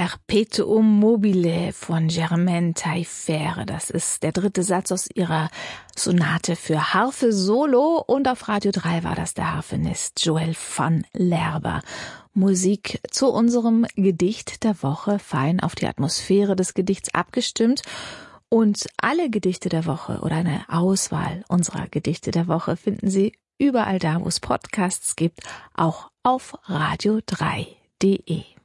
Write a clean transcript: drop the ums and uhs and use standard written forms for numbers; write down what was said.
Perpetuum mobile von Germaine Taillefer. Das ist der dritte Satz aus ihrer Sonate für Harfe Solo und auf Radio 3 war das der Harfenist Joël van Lerber. Musik zu unserem Gedicht der Woche, fein auf die Atmosphäre des Gedichts abgestimmt. Und alle Gedichte der Woche oder eine Auswahl unserer Gedichte der Woche finden Sie überall da, wo es Podcasts gibt, auch auf radio3.de.